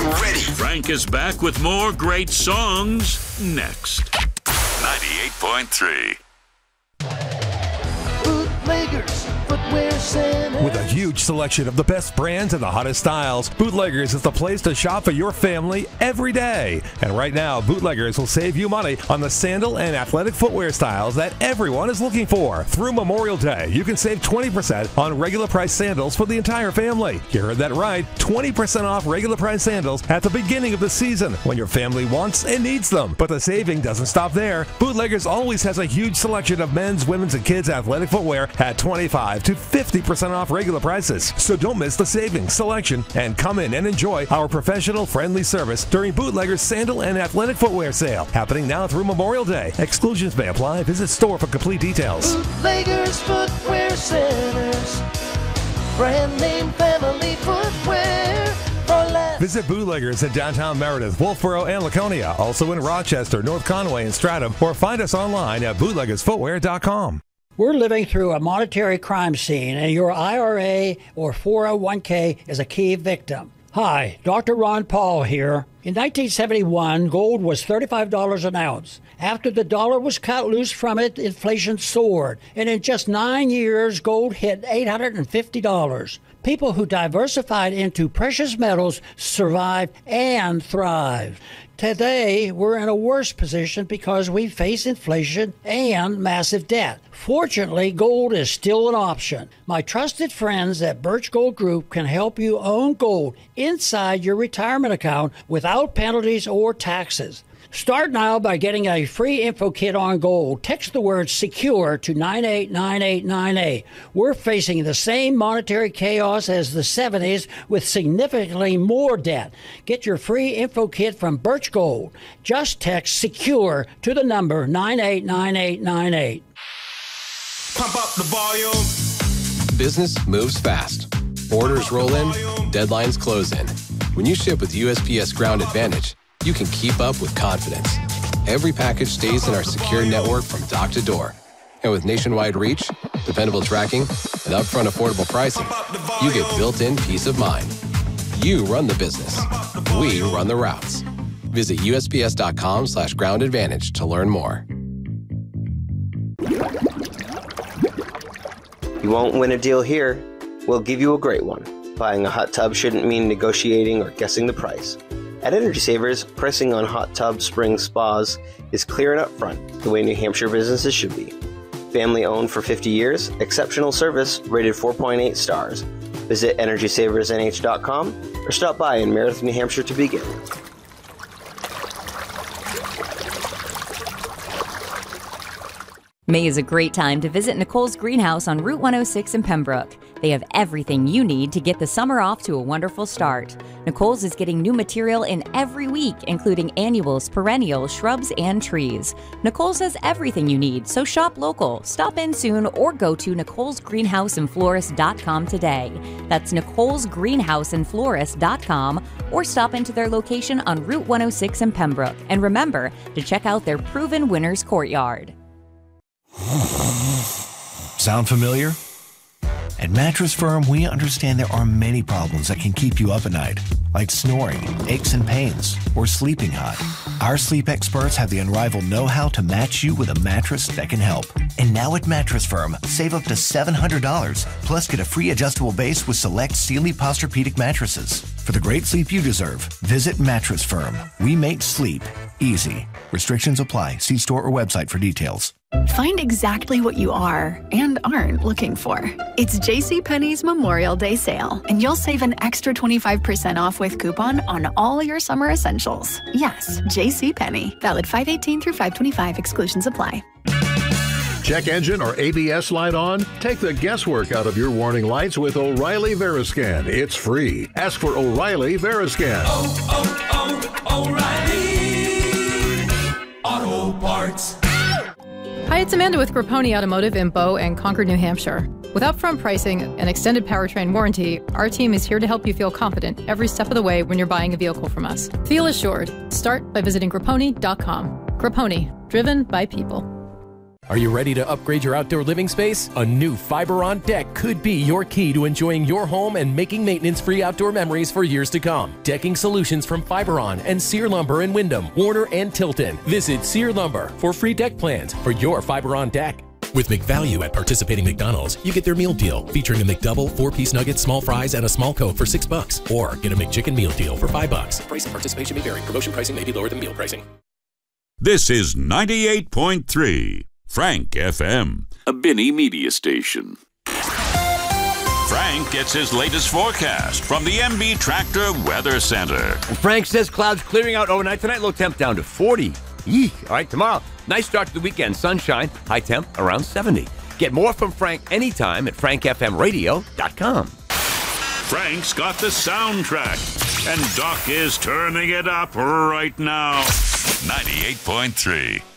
ready. Frank is back with more great songs next. 98.3. Bootleggers Footwear Center. With a huge selection of the best brands and the hottest styles, Bootleggers is the place to shop for your family every day. And right now, Bootleggers will save you money on the sandal and athletic footwear styles that everyone is looking for. Through Memorial Day, you can save 20% on regular price sandals for the entire family. You heard that right, 20% off regular price sandals at the beginning of the season when your family wants and needs them. But the saving doesn't stop there. Bootleggers always has a huge selection of men's, women's, and kids' athletic footwear at 25 to 50% off regular prices. So don't miss the savings, selection, and come in and enjoy our professional, friendly service during Bootlegger's Sandal and Athletic Footwear Sale, happening now through Memorial Day. Exclusions may apply. Visit store for complete details. Bootleggers Footwear Centers. Brand name family footwear for less. Visit Bootleggers at downtown Meredith, Wolfboro, and Laconia. Also in Rochester, North Conway, and Stratham. Or find us online at bootleggersfootwear.com. We're living through a monetary crime scene, and your IRA or 401k is a key victim. Hi, Dr. Ron Paul here. In 1971, gold was $35 an ounce. After the dollar was cut loose from it, inflation soared, and in just 9 years, gold hit $850. People who diversified into precious metals survived and thrived. Today, we're in a worse position because we face inflation and massive debt. Fortunately, gold is still an option. My trusted friends at Birch Gold Group can help you own gold inside your retirement account without penalties or taxes. Start now by getting a free info kit on gold. Text the word SECURE to 989898. We're facing the same monetary chaos as the 70s with significantly more debt. Get your free info kit from Birch Gold. Just text SECURE to the number 989898. Pump up the volume. Business moves fast. Orders roll in, deadlines close in. When you ship with USPS Ground Advantage, you can keep up with confidence. Every package stays in our secure network from dock to door. And with nationwide reach, dependable tracking, and upfront affordable pricing, you get built-in peace of mind. You run the business. We run the routes. Visit USPS.com/Ground Advantage to learn more. You won't win a deal here. We'll give you a great one. Buying a hot tub shouldn't mean negotiating or guessing the price. At Energy Savers, pricing on hot tub, spring, spas is clear and upfront, the way New Hampshire businesses should be. Family owned for 50 years, exceptional service, rated 4.8 stars. Visit EnergySaversNH.com or stop by in Meredith, New Hampshire to begin. May is a great time to visit Nicole's Greenhouse on Route 106 in Pembroke. They have everything you need to get the summer off to a wonderful start. Nicole's is getting new material in every week, including annuals, perennials, shrubs, and trees. Nicole's has everything you need, so shop local, stop in soon, or go to Nicole'sGreenhouseandFlorist.com today. That's Nicole'sGreenhouseandFlorist.com, or stop into their location on Route 106 in Pembroke. And remember to check out their proven winner's courtyard. Sound familiar? At Mattress Firm, we understand there are many problems that can keep you up at night, like snoring, aches and pains, or sleeping hot. Our sleep experts have the unrivaled know-how to match you with a mattress that can help. And now at Mattress Firm, save up to $700, plus get a free adjustable base with select Sealy Posturepedic mattresses. For the great sleep you deserve, visit Mattress Firm. We make sleep easy. Restrictions apply. See store or website for details. Find exactly what you are and aren't looking for. It's JCPenney's Memorial Day sale, and you'll save an extra 25% off with coupon on all your summer essentials. Yes, JCPenney. Valid 5/18 through 5/25. Exclusions apply. Check engine or ABS light on? Take the guesswork out of your warning lights with O'Reilly Veriscan. It's free. Ask for O'Reilly Veriscan. O'Reilly Auto Parts. Hi, it's Amanda with Grapponi Automotive in Bow and Concord, New Hampshire. With upfront pricing and extended powertrain warranty, our team is here to help you feel confident every step of the way when you're buying a vehicle from us. Feel assured. Start by visiting Grapponi.com. Grapponi, driven by people. Are you ready to upgrade your outdoor living space? A new Fiberon deck could be your key to enjoying your home and making maintenance-free outdoor memories for years to come. Decking solutions from Fiberon and Sear Lumber in Wyndham, Warner, and Tilton. Visit Sear Lumber for free deck plans for your Fiberon deck. With McValue at participating McDonald's, you get their meal deal featuring a McDouble, 4-piece nuggets, small fries, and a small Coke for $6. Or get a McChicken meal deal for $5. Price and participation may vary. Promotion pricing may be lower than meal pricing. This is 98.3 Frank FM, a Binney media station. Frank gets his latest forecast from the MB Tractor Weather Center. And Frank says clouds clearing out overnight tonight. Low temp down to 40. Eek. All right, tomorrow, nice start to the weekend. Sunshine, high temp around 70. Get more from Frank anytime at frankfmradio.com. Frank's got the soundtrack, and Doc is turning it up right now. 98.3